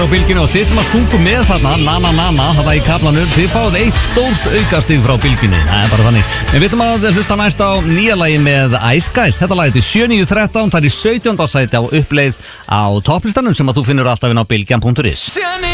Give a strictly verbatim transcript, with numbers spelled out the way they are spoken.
Á Bylgjunni og þið sem að sungu með þarna Nana Nana, þarna í kaflanum, þið fáið eitt stórt aukastig frá Bylgjunni. Það er bara þannig. En við ætlum að hlusta næst á nýja lagi með Ice Guys. Þetta lagið er sjö níu þrettán, það er í sautjánda sæti á uppleið á topplistanum sem að þú finnur alltaf inn á bylgjan punktur is.